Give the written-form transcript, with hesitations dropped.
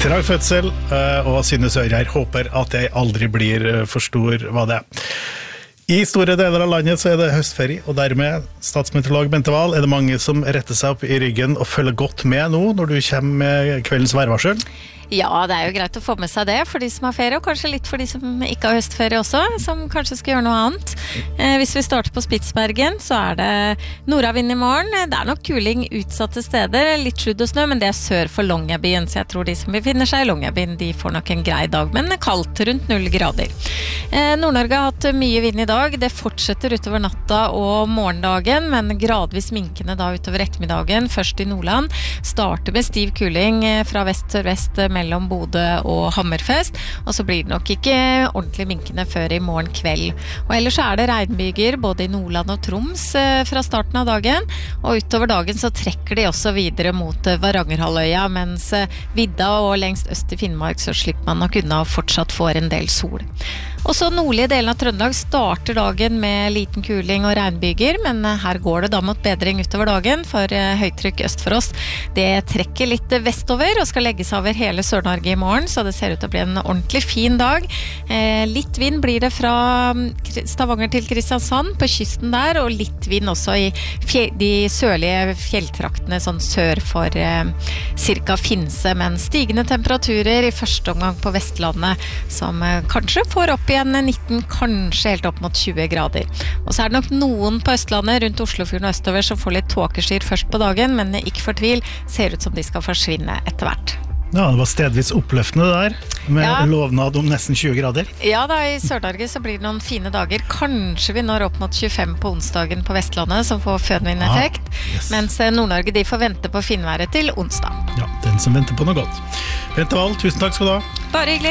Trag fødsel, og Synne Sørgjerd håper at jeg aldri blir for stor, hva det I store deler av landet så det høstferie, og dermed, statsmeteorolog Bente Wahl, det mange som retter seg opp I ryggen og følger godt med nå når du kommer med kveldens værvarsel? Ja, det jo greit å få med seg det for de som har ferie, og kanskje litt for de som ikke har høstferie også, som kanskje skal gjøre noe annet. Hvis vi starter på Spitsbergen, så det nordavind I morgen. Det nok kuling utsatte steder, litt sludd og snø, men det sør for Longyearbyen, så jeg tror de som befinner seg I Longyearbyen, de får nok en grei dag, men kaldt rundt 0 grader. Nord-Norge har hatt mye vind I dag, det fortsetter utover natta og morgendagen, men gradvis minkende da utover ettermiddagen, først I Nordland, starter med stiv kuling fra vest til vest mellom Bodø og Hammerfest, og så blir det nok ikke ordentlig minkende før I morgen kveld. Og ellers det regnbyger både I Nordland og Troms fra starten av dagen, og utover dagen så trekker de også videre mot Varangerhalvøya, mens vidda og lengst øst I Finnmark så slipper man nok unna og fortsatt får en del sol. Og så nordlige delen av Trøndelag starter dagen med liten kuling og regnbyger, men her går det da mot bedring utover dagen, for høytrykk øst for oss. Det trekker litt vestover og skal legges over hele Sør-Norge I morgen, så det ser ut til å bli en ordentlig fin dag. Litt vind blir det fra Stavanger til Kristiansand på kysten der, og litt vind også I de sørlige fjelltraktene sånn sør for cirka Finse, men stigende temperaturer I første omgang på Vestlandet, som kanskje får opp igjen 19, kanskje helt opp mot 20 grader. Og så det nok noen på Østlandet rundt Oslofjorden og østover som får litt tåkeskyr først på dagen, men ikke fortvil, ser ut som de skal forsvinne etter hvert. Ja, det var stedvis oppløftende der, med lovnad om nesten 20 grader. Ja da, I Sør-Norge så blir det noen fine dager. Kanskje vi når opp mot 25 på onsdagen på Vestlandet, som får fønvindeffekt, mens Nord-Norge de får vente på finværet til onsdag. Ja, den som venter på noe godt. Bente Wahl, tusen takk skal du ha. Bare hyggelig.